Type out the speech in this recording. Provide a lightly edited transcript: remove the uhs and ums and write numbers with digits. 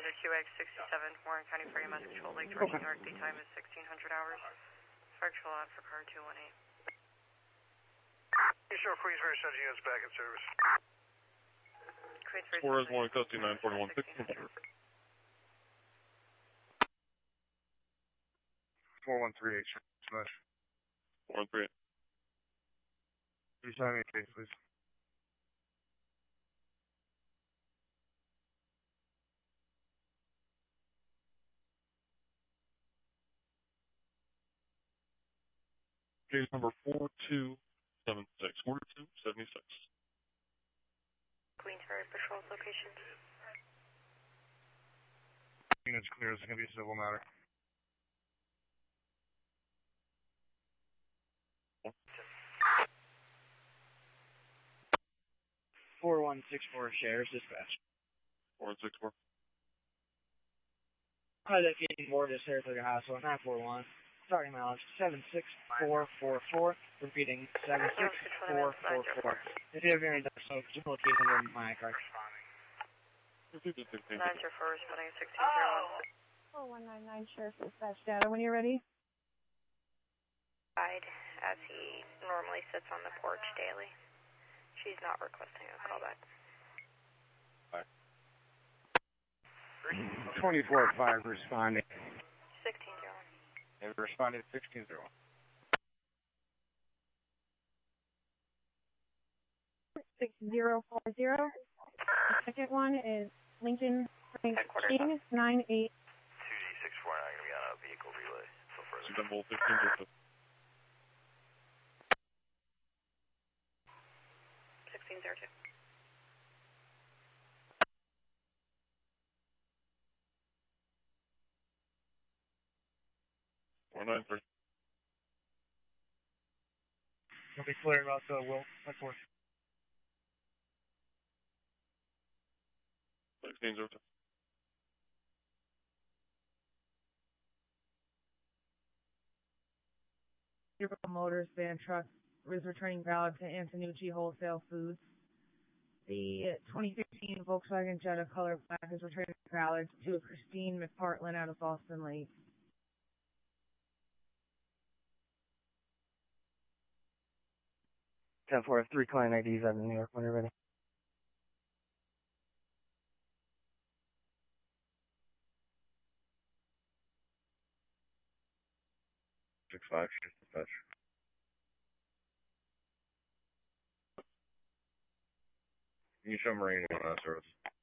to QX67, Warren County Fire Mass Control, Lake George, New York. The time is 1600 hours. Fire Control out for car 218. Show Queensbury sends units back in service. Queensbury. Flores 1, Custody 941, 4138, smash. 4138. Can you sign me a case, please? Case number 4276. 4276. Queensbury Patrol's location. Unit's clear. It's going to be a civil matter. What? 4164 Sheriff's Dispatch. 4164. Hi, that's getting board of Saratoga Hospital, 941. Starting mileage 76444. Repeating 76444. If you have any other so just locate under my car. 904, responding 1601. 4199 Sheriff's Dispatch data. When you're ready. Died as he normally sits on the porch daily. She's not requesting a callback. 24-5 responding. 1601. And responding 1601. $6040. The second one is Lincoln Frank King 98. 2D649 going to be on a vehicle relay. So further. Symbol 1502. 1602. You'll be clearing out Will. That's work. 1602. Motors van truck is returning valid to Antonucci Wholesale Foods. The 2015 Volkswagen Jetta color black is returning valid to Christine McPartland out of Boston Lake. 10-4, 3 client IDs out of New York when you're ready. Six five, dispatch. Can you show Marine service?